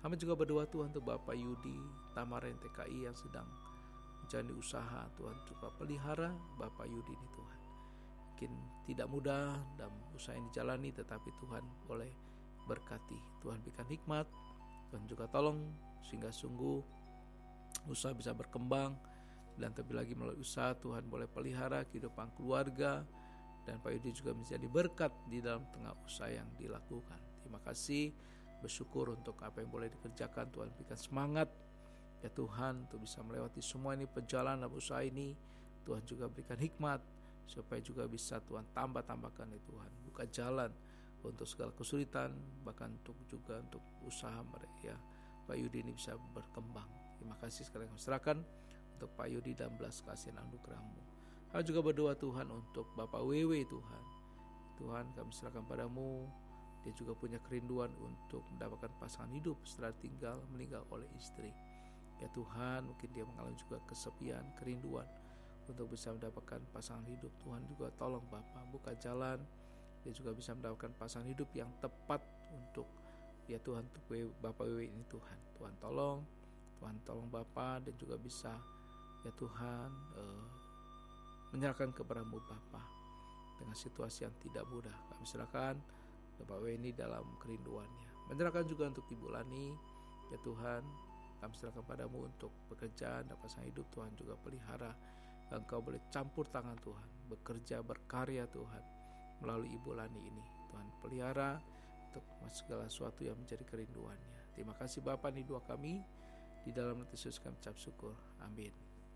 Kami juga berdoa Tuhan untuk Bapak Yudi Tamaren TKI yang sedang menjalani usaha. Tuhan juga pelihara Bapak Yudi ini Tuhan. Mungkin tidak mudah dalam usaha yang dijalani, tetapi Tuhan boleh berkati. Tuhan berikan hikmat, Tuhan juga tolong sehingga sungguh usaha bisa berkembang. Dan terlebih lagi melalui usaha Tuhan boleh pelihara kehidupan keluarga, dan Pak Yudi juga menjadi berkat di dalam tengah usaha yang dilakukan. Terima kasih, bersyukur untuk apa yang boleh dikerjakan. Tuhan berikan semangat ya Tuhan untuk bisa melewati semua ini perjalanan usaha ini. Tuhan juga berikan hikmat supaya juga bisa Tuhan tambahkan ya Tuhan, buka jalan untuk segala kesulitan, bahkan juga untuk usaha mereka ya Pak Yudi ini bisa berkembang. Terima kasih sekali kami serahkan untuk Pak Yudi dan belas kasihan anugerah-Mu. Kami juga berdoa Tuhan untuk Bapak Wewe Tuhan. Tuhan kami serahkan padamu. Dia juga punya kerinduan untuk mendapatkan pasangan hidup setelah meninggal oleh istri. Ya Tuhan, mungkin dia mengalami juga kesepian, kerinduan untuk bisa mendapatkan pasangan hidup. Tuhan juga tolong Bapak buka jalan. Dia juga bisa mendapatkan pasangan hidup yang tepat untuk ya Tuhan, untuk Bapak Wewe ini Tuhan. Tuhan tolong Bapak, dan juga bisa ya Tuhan menyerahkan kepadamu Bapa dengan situasi yang tidak mudah. Kami serahkan Bapak Wewe ini dalam kerinduannya. Menyerahkan juga untuk Ibu Lani ya Tuhan, kami serahkan padamu untuk pekerjaan dan pasangan hidup. Tuhan juga pelihara, Engkau boleh campur tangan Tuhan, bekerja berkarya Tuhan melalui Ibu Lani ini. Tuhan pelihara untuk segala sesuatu yang menjadi kerinduannya. Terima kasih Bapa, ini doa kami di dalam nama Yesus kami ucap syukur. Amin.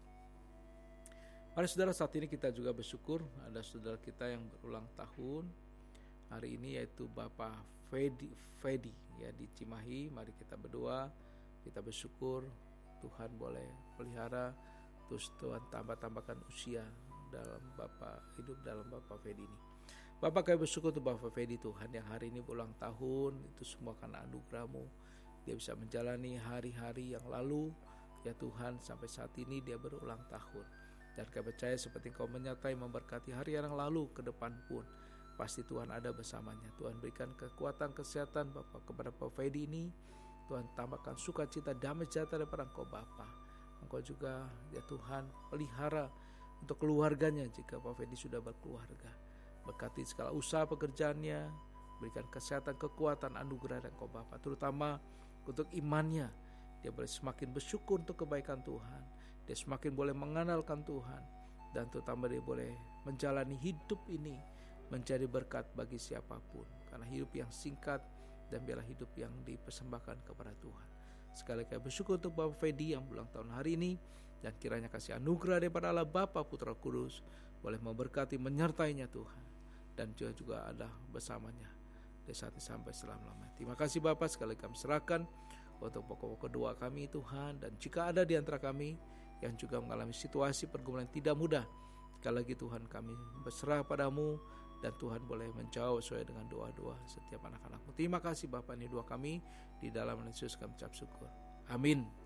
Mari saudara, saat ini kita juga bersyukur ada saudara kita yang berulang tahun hari ini, yaitu Bapak Fedi ya di Cimahi. Mari kita berdoa, kita bersyukur Tuhan boleh pelihara, terus Tuhan tambahkan usia dalam Bapak, hidup dalam Bapak Fedi ini. Bapak, kami bersyukur untuk Bapak Fedi Tuhan yang hari ini berulang tahun. Itu semua karena anugerah-Mu. Dia bisa menjalani hari-hari yang lalu ya Tuhan, sampai saat ini dia berulang tahun. Dan kami percaya seperti Engkau menyertai memberkati hari yang lalu, ke depan pun pasti Tuhan ada bersamanya. Tuhan berikan kekuatan, kesehatan Bapak kepada Bapak Fedi ini. Tuhan tambahkan sukacita, damai sejahtera daripada Engkau Bapa. Engkau juga ya Tuhan pelihara untuk keluarganya jika Pak Fedi sudah berkeluarga. Berkati segala usaha pekerjaannya, berikan kesehatan, kekuatan, anugerah dan Engkau Bapa, terutama untuk imannya. Dia boleh semakin bersyukur untuk kebaikan Tuhan. Dia semakin boleh mengandalkan Tuhan, dan terutama dia boleh menjalani hidup ini menjadi berkat bagi siapapun, karena hidup yang singkat dan biarlah hidup yang dipersembahkan kepada Tuhan. Sekali lagi bersyukur untuk Bapak Fedi yang ulang tahun hari ini, dan kiranya kasih anugerah daripada Allah Bapa, Putra, Kudus boleh memberkati, menyertainya Tuhan, dan juga ada bersamanya dari saat ini sampai selama-lamanya. Terima kasih Bapak, sekali kami serahkan untuk pokok-pokok doa kami Tuhan. Dan jika ada di antara kami yang juga mengalami situasi pergumulan tidak mudah, sekali lagi Tuhan kami berserah padamu, dan Tuhan boleh menjawab sesuai dengan doa-doa setiap anak-anak-Mu. Terima kasih Bapak, ini doa kami di dalam nama Yesus kami ucap syukur. Amin.